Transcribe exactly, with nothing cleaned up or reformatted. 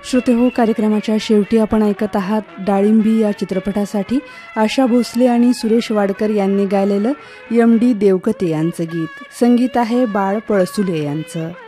श्रोतेहो, कार्यक्रमाच्या शेवटी आपण ऐकत आहात डाळिंबी या चित्रपटासाठी आशा भोसले आणि सुरेश वाडकर यांनी गायलेलं एम डी देवकते यांचं गीत. संगीत आहे बाळ पळसुले यांचं.